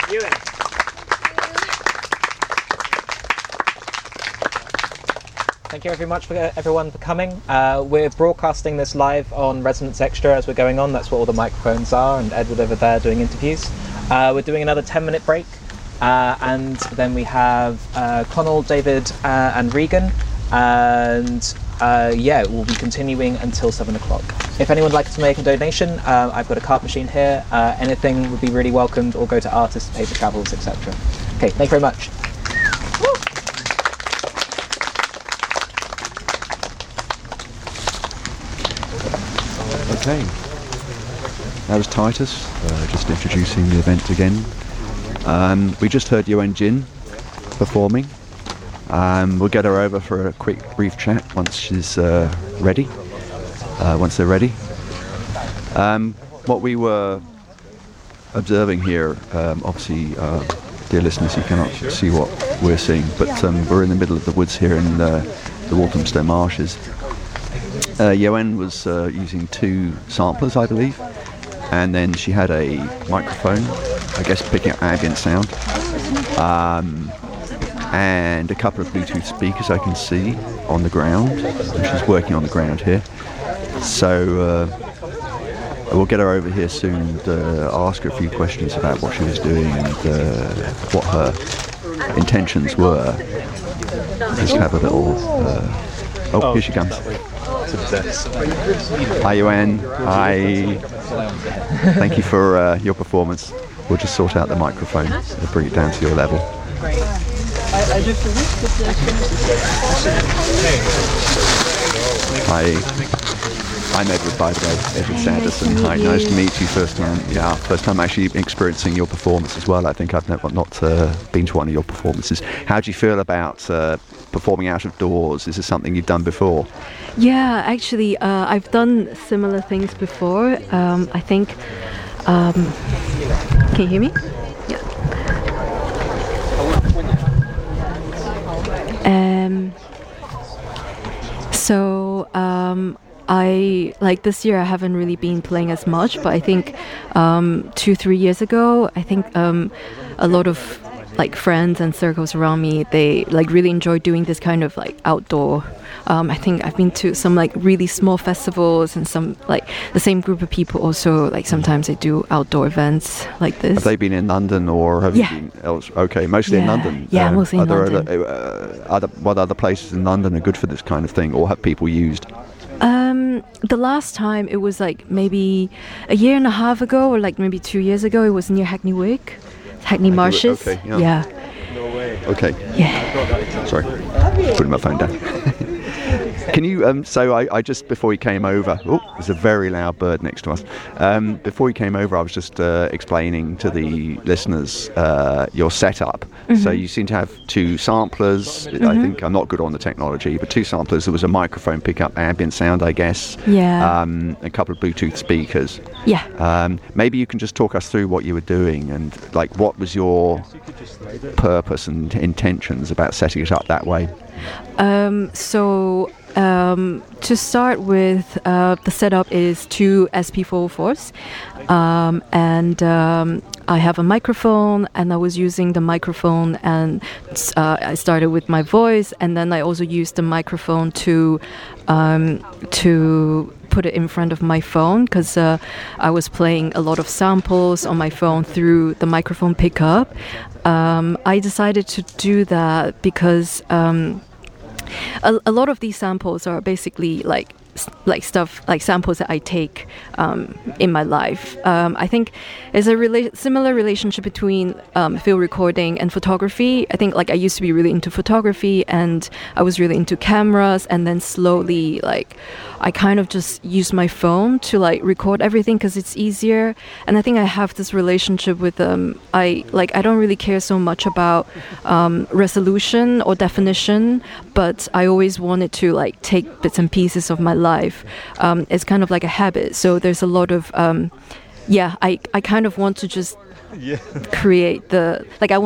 Ewan. Thank you very much for everyone for coming. We're broadcasting this live on Resonance Extra as we're going on. That's what all the microphones are, and Edward over there doing interviews. We're doing another 10-minute break, and then we have Connell, David, and Regan, and we'll be continuing until 7 o'clock. If anyone would like to make a donation, I've got a card machine here. Anything would be really welcomed, or go to artists, paper travels, etc. Okay, thank you very much. Okay, that was Titus, just introducing the event again. We just heard Yuan Jin performing. We'll get her over for a quick brief chat once she's ready, once they're ready. What we were observing here, obviously, dear listeners, you cannot see what we're seeing, but we're in the middle of the woods here in the Walthamstow Marshes. Yuan was using 2 samplers, I believe, and then she had a microphone, I guess picking up ambient sound, and a couple of Bluetooth speakers I can see on the ground. She's working on the ground here, so we'll get her over here soon and ask her a few questions about what she was doing and what her intentions were. Just have a little... here she comes. Hi Yuan, hi. Thank you for your performance. We'll just sort out the microphone and bring it down to your level. Hi, I'm Edward, by the way, Edward Sanderson. Hi, nice to meet you. First time actually experiencing your performance as well. I think I've not been to one of your performances. How do you feel about performing out of doors? Is this something you've done before? Yeah, actually, I've done similar things before. I think... can you hear me? Yeah. I this year I haven't really been playing as much, but I think 2-3 years ago, I think a lot of friends and circles around me, they really enjoy doing this kind of outdoor. I think I've been to some really small festivals, and some the same group of people also sometimes they do outdoor events like this. Have they been in London, or have you been else? Okay, mostly in London. Yeah, mostly in London. What other places in London are good for this kind of thing, or have people used? The last time it was maybe a year and a half ago, or maybe 2 years ago. It was near Hackney Wick, Hackney Marshes. Okay, yeah. Okay. Yeah. Sorry, putting my phone down. Can you, so I just, before he came over, there's a very loud bird next to us. Before he came over, I was just explaining to the listeners your setup. Mm-hmm. So you seem to have 2 samplers. Mm-hmm. I think, I'm not good on the technology, but 2 samplers. There was a microphone pick up ambient sound, I guess. Yeah. A couple of Bluetooth speakers. Yeah. Maybe you can just talk us through what you were doing and what was your purpose and intentions about setting it up that way? To start with, the setup is 2 SP404s, and I have a microphone, and I was using the microphone, and I started with my voice, and then I also used the microphone to put it in front of my phone, because I was playing a lot of samples on my phone through the microphone pickup. I decided to do that because a lot of these samples are basically stuff samples that I take in my life. I think there's a similar relationship between field recording and photography. I think I used to be really into photography, and I was really into cameras, and then slowly I kind of just use my phone to record everything because it's easier. And I think I have this relationship with I don't really care so much about resolution or definition, but I always wanted to take bits and pieces of my life. It's kind of like a habit. So there's a lot of I kind of want to just create the I want